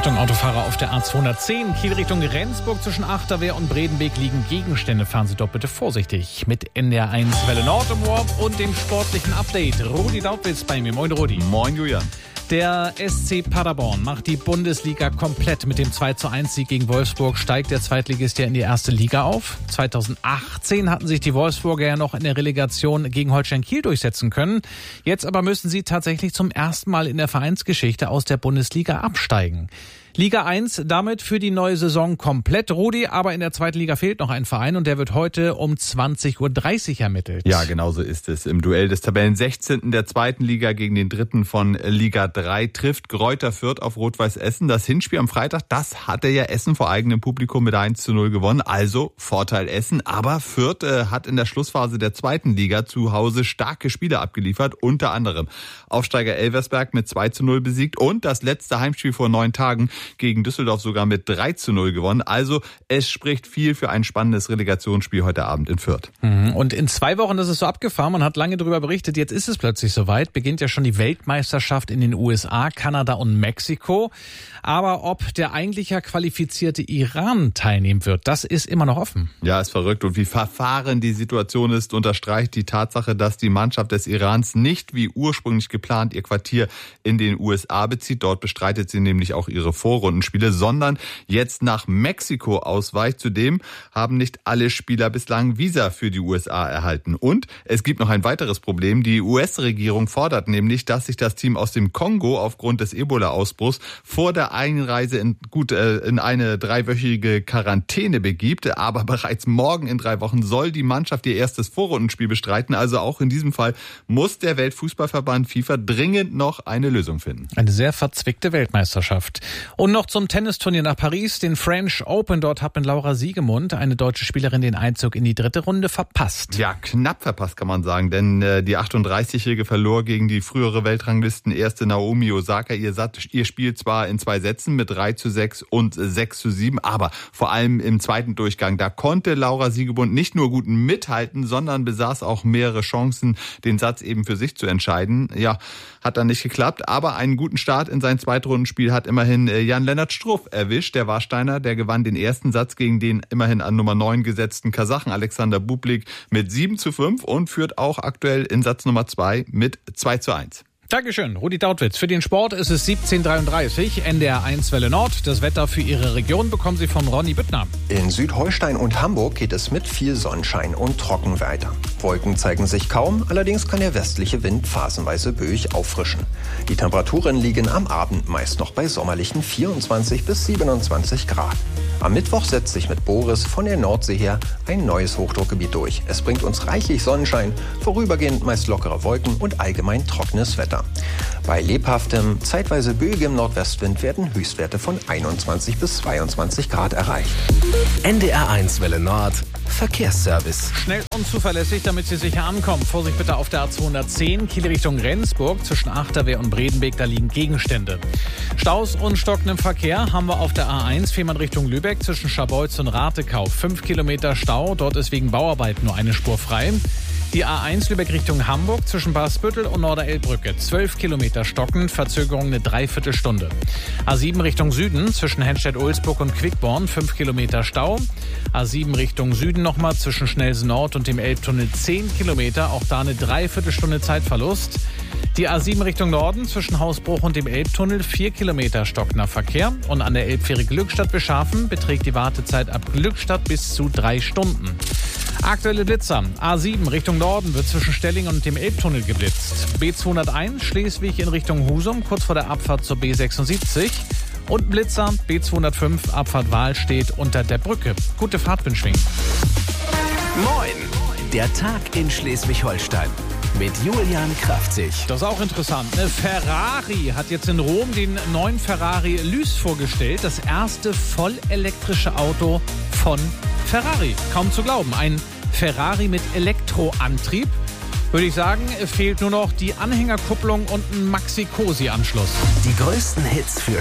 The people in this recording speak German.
Achtung, Autofahrer auf der A210, Kiel Richtung Rendsburg zwischen Achterwehr und Bredenbeek liegen Gegenstände. Fahren Sie dort bitte vorsichtig. Mit NDR1 Welle Nord im Warp und dem sportlichen Update. Rudi Dautwitz bei mir. Moin Rudi. Moin Julian. Der SC Paderborn macht die Bundesliga komplett. Mit dem 2:1-Sieg gegen Wolfsburg steigt der Zweitligist ja in die erste Liga auf. 2018 hatten sich die Wolfsburger ja noch in der Relegation gegen Holstein Kiel durchsetzen können. Jetzt aber müssen sie tatsächlich zum ersten Mal in der Vereinsgeschichte aus der Bundesliga absteigen. Liga 1 damit für die neue Saison komplett, Rudi, aber in der zweiten Liga fehlt noch ein Verein und der wird heute um 20:30 Uhr ermittelt. Ja, genau so ist es. Im Duell des Tabellen 16. der zweiten Liga gegen den dritten von Liga 3 trifft Greuther Fürth auf Rot-Weiß Essen. Das Hinspiel am Freitag, das hatte ja Essen vor eigenem Publikum mit 1:0 gewonnen, also Vorteil Essen. Aber Fürth hat in der Schlussphase der zweiten Liga zu Hause starke Spiele abgeliefert, unter anderem Aufsteiger Elversberg mit 2:0 besiegt und das letzte Heimspiel vor 9 Tagen gegen Düsseldorf sogar mit 3:0 gewonnen. Also es spricht viel für ein spannendes Relegationsspiel heute Abend in Fürth. Und in 2 Wochen ist es so abgefahren. Man hat lange darüber berichtet. Jetzt ist es plötzlich soweit. Beginnt ja schon die Weltmeisterschaft in den USA, Kanada und Mexiko. Aber ob der eigentlich ja qualifizierte Iran teilnehmen wird, das ist immer noch offen. Ja, ist verrückt. Und wie verfahren die Situation ist, unterstreicht die Tatsache, dass die Mannschaft des Irans nicht wie ursprünglich geplant ihr Quartier in den USA bezieht. Dort bestreitet sie nämlich auch ihre Vorrundenspiele, sondern jetzt nach Mexiko ausweicht. Zudem haben nicht alle Spieler bislang Visa für die USA erhalten. Und es gibt noch ein weiteres Problem. Die US-Regierung fordert nämlich, dass sich das Team aus dem Kongo aufgrund des Ebola-Ausbruchs vor der Einreise in eine 3-wöchige Quarantäne begibt. Aber bereits morgen in 3 Wochen soll die Mannschaft ihr erstes Vorrundenspiel bestreiten. Also auch in diesem Fall muss der Weltfußballverband FIFA dringend noch eine Lösung finden. Eine sehr verzwickte Weltmeisterschaft. Und noch zum Tennisturnier nach Paris, den French Open. Dort hat mit Laura Siegemund, eine deutsche Spielerin, den Einzug in die 3. Runde verpasst. Ja, knapp verpasst kann man sagen, denn die 38-Jährige verlor gegen die frühere Weltranglisten-Erste Naomi Osaka ihr Spiel zwar in 2 Sätzen mit 3:6 und 6:7, aber vor allem im zweiten Durchgang, da konnte Laura Siegemund nicht nur gut mithalten, sondern besaß auch mehrere Chancen, den Satz eben für sich zu entscheiden. Ja, hat dann nicht geklappt, aber einen guten Start in sein Zweitrundenspiel hat immerhin Jan-Lennart Struff erwischt. Der Warsteiner, der gewann den ersten Satz gegen den immerhin an Nummer 9 gesetzten Kasachen Alexander Bublik mit 7:5 und führt auch aktuell in Satz Nummer 2 mit 2:1. Dankeschön, Rudi Dautwitz. Für den Sport ist es 17:33, NDR1 Welle Nord. Das Wetter für Ihre Region bekommen Sie von Ronny Büttner. In Südholstein und Hamburg geht es mit viel Sonnenschein und trocken weiter. Wolken zeigen sich kaum, allerdings kann der westliche Wind phasenweise böig auffrischen. Die Temperaturen liegen am Abend meist noch bei sommerlichen 24 bis 27 Grad. Am Mittwoch setzt sich mit Boris von der Nordsee her ein neues Hochdruckgebiet durch. Es bringt uns reichlich Sonnenschein, vorübergehend meist lockere Wolken und allgemein trockenes Wetter. Bei lebhaftem, zeitweise böigem Nordwestwind werden Höchstwerte von 21 bis 22 Grad erreicht. NDR1 Welle Nord, Verkehrsservice. Schnell und zuverlässig, damit Sie sicher ankommen. Vorsicht bitte auf der A210, Kiel Richtung Rendsburg. Zwischen Achterwehr und Bredenbeek, da liegen Gegenstände. Staus und stockendem Verkehr haben wir auf der A1, Fehmarn Richtung Lübeck, zwischen Scharbeutz und Ratekau. 5 Kilometer Stau, dort ist wegen Bauarbeiten nur eine Spur frei. Die A1 Lübeck Richtung Hamburg zwischen Barsbüttel und Norderelbbrücke. 12 Kilometer stockend, Verzögerung eine Dreiviertelstunde. A7 Richtung Süden zwischen Henstedt-Ulzburg und Quickborn. 5 Kilometer Stau. A7 Richtung Süden nochmal zwischen Schnelsen Nord und dem Elbtunnel 10 Kilometer. Auch da eine Dreiviertelstunde Zeitverlust. Die A7 Richtung Norden zwischen Hausbruch und dem Elbtunnel 4 Kilometer stockender Verkehr. Und an der Elbfähre Glückstadt-Beschafen beträgt die Wartezeit ab Glückstadt bis zu 3 Stunden. Aktuelle Blitzer. A7 Richtung Norden wird zwischen Stellingen und dem Elbtunnel geblitzt. B201 Schleswig in Richtung Husum, kurz vor der Abfahrt zur B76. Und Blitzer B205 Abfahrt Wahlstedt unter der Brücke. Gute Fahrt wünschen. Moin, der Tag in Schleswig-Holstein. Mit Julian Kraftzig. Das ist auch interessant. Ferrari hat jetzt in Rom den neuen Ferrari Lys vorgestellt. Das erste vollelektrische Auto von Ferrari. Kaum zu glauben. Ein Ferrari mit Elektroantrieb. Würde ich sagen, fehlt nur noch die Anhängerkupplung und ein Maxi-Cosi-Anschluss. Die größten Hits für